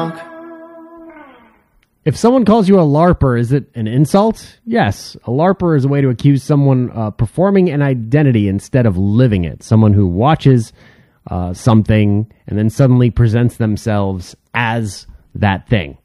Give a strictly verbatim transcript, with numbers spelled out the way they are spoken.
If someone calls you a LARPer, is it an insult? Yes. A LARPer is a way to accuse someone uh, performing an identity instead of living it. Someone who watches uh, something and then suddenly presents themselves as that thing.